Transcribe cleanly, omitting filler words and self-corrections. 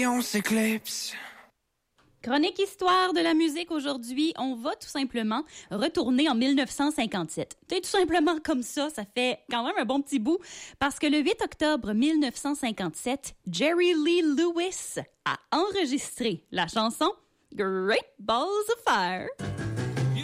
Et on s'éclipse. Chronique Histoire de la musique aujourd'hui, on va tout simplement retourner en 1957. C'est tout simplement comme ça fait quand même un bon petit bout, parce que le 8 octobre 1957, Jerry Lee Lewis a enregistré la chanson Great Balls of Fire.